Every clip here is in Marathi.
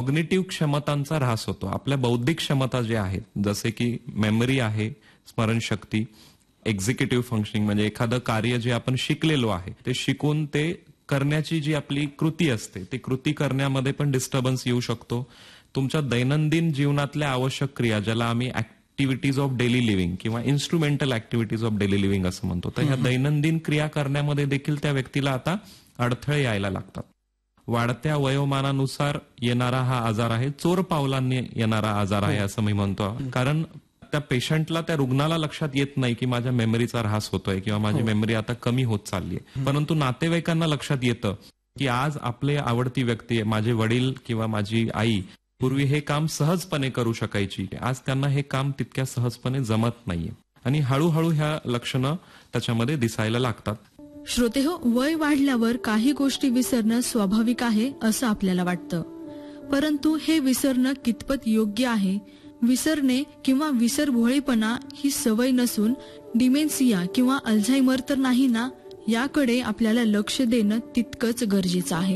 कॉग्निटिव्ह क्षमतांचा ऱ्हास होतो. आपल्या बौद्धिक क्षमता ज्या आहेत, जसे की मेमरी आहे, स्मरणशक्ती, एक्झिक्युटिव्ह फंक्शनिंग म्हणजे एखादं कार्य जे आपण शिकलेलो आहे ते शिकून ते करण्याची जी आपली कृती असते ती कृती करण्यामध्ये पण डिस्टर्बन्स येऊ शकतो. तुमच्या दैनंदिन जीवनातल्या आवश्यक क्रिया, ज्याला आम्ही ऍक्टिव्हिटीज ऑफ डेली लिव्हिंग किंवा instrumental activities of daily living असं म्हणतो, तर ह्या दैनंदिन क्रिया करण्यामध्ये देखील त्या व्यक्तीला आता अडथळे यायला लागतात. वाढत्या वयोमानानुसार येणारा हा आजार आहे, चोर पावलांनी येणारा आजार आहे असं मी म्हणतो. कारण त्या पेशंटला, त्या रुग्णाला लक्षात येत नाही की माझ्या मेमरीचा ऱ्हास होतोय किंवा माझी मेमरी आता कमी होत चालली आहे. परंतु नातेवाईकांना लक्षात येतं की आज आपले आवडती व्यक्ती, माझे वडील किंवा माझी आई पूर्वी हे काम सहजपणे करू शकायची, आज त्यांना हे काम तितक्या सहजपणे जमत नाहीये आणि हळूहळू ह्या लक्षणं त्याच्यामध्ये दिसायला लागतात. श्रोतेहो, वय वाढल्यावर काही गोष्टी विसरणं स्वाभाविक आहे असं आपल्याला वाटतं, परंतु हे विसरणं कितपत योग्य आहे? विसरणे किंवा विसरभोळेपणा ही सवय नसून डिमेन्सिया किंवा अल्झायमर तर नाही ना, याकडे आपल्याला लक्ष देणं तितकंच गरजेचं आहे.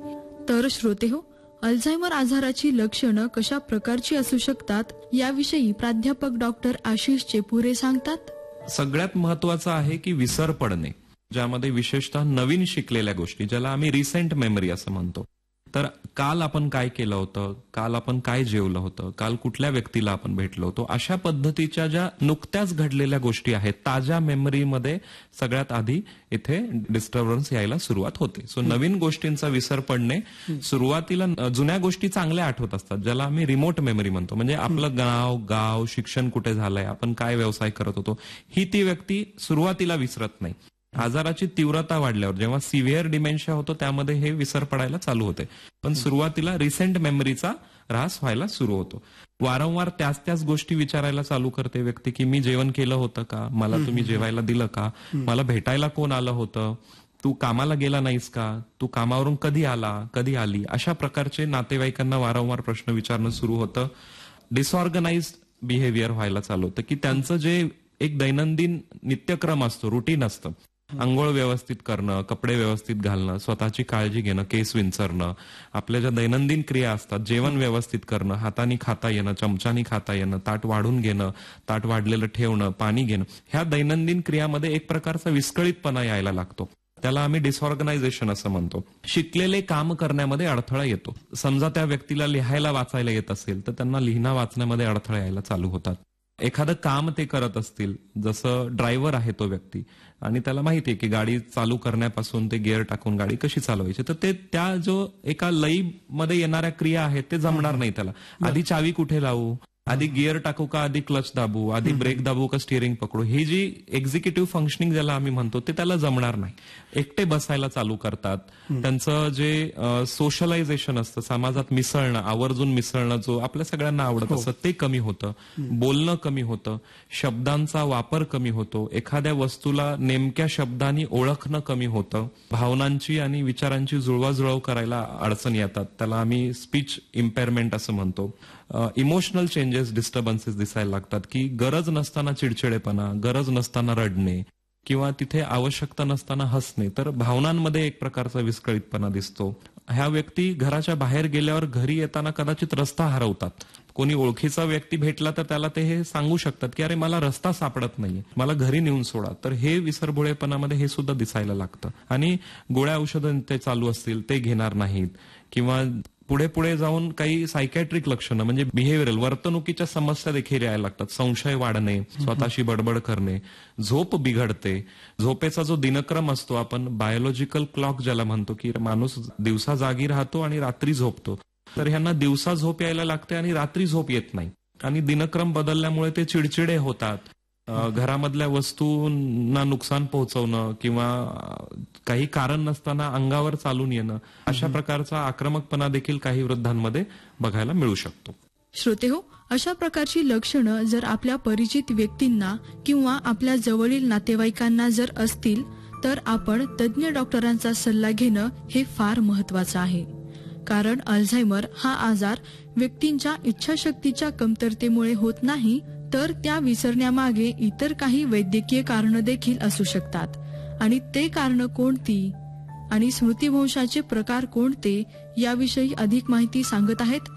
तर श्रोतेहो, अल्झायमर आजाराची लक्षणं कशा प्रकारची असू शकतात याविषयी प्राध्यापक डॉक्टर आशिष चेपुरे सांगतात. सगळ्यात महत्वाचं आहे की विसर पडणे, ज्यामध्ये विशेषतः नवीन शिकलेल्या गोष्टी, ज्याला आम्ही रिसेंट मेमरी असं म्हणतो. तर काल आपण काय केलं होतं, काल आपण काय जेवलं होतं, काल कुठल्या व्यक्तीला आपण भेटलो होतो, अशा पद्धतीच्या ज्या नुकत्याच घडलेल्या गोष्टी आहेत, ताज्या मेमरीमध्ये सगळ्यात आधी इथे डिस्टर्बन्स यायला सुरुवात होते. सो नवीन गोष्टींचा विसर पडणे, सुरुवातीला जुन्या गोष्टी चांगल्या आठवत असतात, ज्याला आम्ही रिमोट मेमरी म्हणतो. म्हणजे आपलं गाव, शिक्षण कुठे झालंय, आपण काय व्यवसाय करत होतो, ही ती व्यक्ती सुरुवातीला विसरत नाही. आजाराची तीव्रता वाढल्यावर, जेव्हा सिव्हिअर डिमेन्शिया होतो, त्यामध्ये हे विसर पडायला चालू होते. पण सुरुवातीला रिसेंट मेमरीचा ऱ्हास व्हायला सुरू होतो. वारंवार त्याच गोष्टी विचारायला चालू करते व्यक्ती की मी जेवण केलं होतं का, मला तुम्ही जेवायला दिलं का, मला भेटायला कोण आलं होतं, तू कामाला गेला नाहीस का, तू कामावरून कधी आला, कधी आली, अशा प्रकारचे नातेवाईकांना वारंवार प्रश्न विचारणं सुरू होतं. डिसऑर्गनाइज्ड बिहेवियर व्हायला चालू होतं की त्यांचं जे एक दैनंदिन नित्यक्रम असतो, रुटीन असतं, अंघोळ व्यवस्थित करणं, कपडे व्यवस्थित घालणं, स्वतःची काळजी घेणं, केस विंचरणं, आपल्या ज्या दैनंदिन क्रिया असतात, जेवण व्यवस्थित करणं, हाताने खाता येणं, चमच्यानी खाता येणं, ताट वाढून घेणं, ताट वाढलेलं ठेवणं, पाणी घेणं, ह्या दैनंदिन क्रियामध्ये एक प्रकारचा विस्कळीतपणा यायला लागतो. त्याला आम्ही डिसऑर्गनायझेशन असं म्हणतो. शिकलेले काम करण्यामध्ये अडथळा येतो. समजा त्या व्यक्तीला लिहायला वाचायला येत असेल तर त्यांना लिहिणं वाचण्यामध्ये अडथळे यायला चालू होतात. एखादं काम ते करत असतील, जसं ड्रायव्हर आहे तो व्यक्ती आणि त्याला माहितीये की गाडी चालू करण्यापासून ते गिअर टाकून गाडी कशी चालवायची, तर ते त्या जो एका लईमध्ये येणाऱ्या क्रिया आहेत ते जमणार नाही त्याला. आधी चावी कुठे लावू, आधी गिअर टाकू का, आधी क्लच दाबू, आधी ब्रेक दाबू का स्टिअरिंग पकडू, ही जी एक्झिक्युटिव्ह फंक्शनिंग ज्याला आम्ही म्हणतो ते त्याला जमणार नाही. एकटे बसायला चालू करतात. त्यांचं जे सोशलायझेशन असतं, समाजात मिसळणं, आवर्जून मिसळणं, जो आपल्या सगळ्यांना आवडत असतं, ते कमी होतं. बोलणं कमी होतं, शब्दांचा वापर कमी होतो, एखाद्या वस्तूला नेमक्या शब्दांनी ओळखणं कमी होतं, भावनांची आणि विचारांची जुळवाजुळव करायला अडचण येतात, त्याला आम्ही स्पीच इम्पेअरमेंट असं म्हणतो. इमोशनल चेंजेस, डिस्टर्बन्सेस दिसायला लागतात की गरज नसताना चिडचिडेपणा, गरज नसताना रडणे किंवा तिथे आवश्यकता नसताना हसणे, तर भावनांमध्ये एक प्रकारचा विस्कळीतपणा दिसतो. ह्या व्यक्ती घराच्या बाहेर गेल्यावर घरी येताना कदाचित रस्ता हरवतात. कोणी ओळखीचा व्यक्ती भेटला तर त्याला ते हे सांगू शकतात की अरे मला रस्ता सापडत नाहीये, मला घरी नेऊन सोडा. तर हे विसरभोळेपणामध्ये हे सुद्धा दिसायला लागतं. आणि गोळ्या औषधं ते चालू असतील ते घेणार नाहीत किंवा पुढे जाऊन काही सायकॅट्रिक लक्षणं म्हणजे बिहेव्हिअरल, वर्तणुकीच्या समस्या देखील यायला लागतात. संशय वाढणे, स्वतःशी बडबड करणे, झोप बिघडते. झोपेचा जो दिनक्रम असतो, आपण बायोलॉजिकल क्लॉक ज्याला म्हणतो की माणूस दिवसा जागी राहतो आणि रात्री झोपतो, तर ह्यांना दिवसा झोप यायला लागते आणि रात्री झोप येत नाही. आणि दिनक्रम बदलल्यामुळे ते चिडचिडे होतात. घरामधल्या वस्तूंना नुकसान पोहोचवणं किंवा काही कारण नसताना अंगावर चालून येणं, अशा प्रकारचा आक्रमकपणा देखील काही वृद्धांमध्ये बघायला मिळू शकतो. श्रोतेहो, अशा प्रकारची लक्षणं जर आपल्या परिचित व्यक्तींना किंवा आपल्या जवळील नातेवाईकांना जर असतील तर आपण तज्ज्ञ डॉक्टरांचा सल्ला घेणं हे फार महत्वाचं आहे. कारण अल्झायमर हा आजार व्यक्तींच्या इच्छाशक्तीच्या कमतरतेमुळे होत नाही, तर त्या विसरण्यामागे इतर काही वैद्यकीय कारणं देखील असू शकतात. आणि ते कारणं कोणती आणि स्मृतिभ्रंशाचे प्रकार कोणते याविषयी अधिक माहिती सांगत आहेत